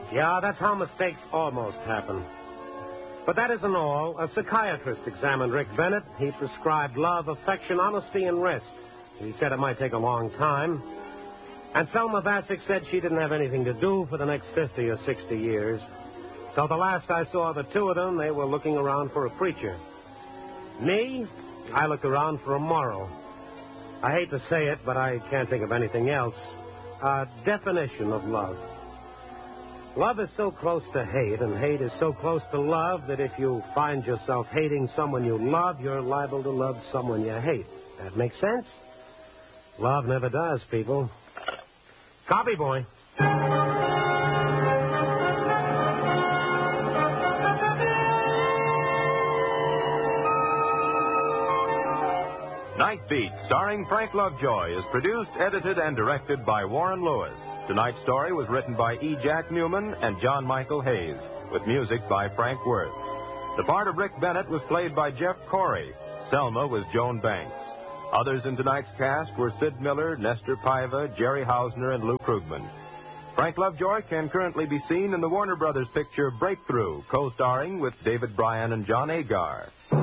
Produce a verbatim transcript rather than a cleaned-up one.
Yeah, that's how mistakes almost happen. But that isn't all. A psychiatrist examined Rick Bennett. He prescribed love, affection, honesty, and rest. He said it might take a long time. And Selma Bassick said she didn't have anything to do for the next fifty or sixty years. So the last I saw of the two of them, they were looking around for a preacher. Me, I looked around for a moral. I hate to say it, but I can't think of anything else. A definition of love. Love is so close to hate, and hate is so close to love, that if you find yourself hating someone you love, you're liable to love someone you hate. That makes sense? Love never does, people. Copy, boy. Night Beat, starring Frank Lovejoy, is produced, edited, and directed by Warren Lewis. Tonight's story was written by E. Jack Newman and John Michael Hayes, with music by Frank Worth. The part of Rick Bennett was played by Jeff Corey. Selma was Joan Banks. Others in tonight's cast were Sid Miller, Nestor Paiva, Jerry Hausner, and Lou Krugman. Frank Lovejoy can currently be seen in the Warner Brothers picture Breakthrough, co-starring with David Bryan and John Agar.